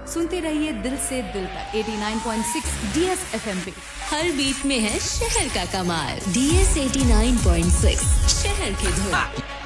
सुनते रहिए दिल से दिल तक 89.6 DS FM पे। हर बीट में है शहर का कमाल। DS 89.6 शहर की धुन।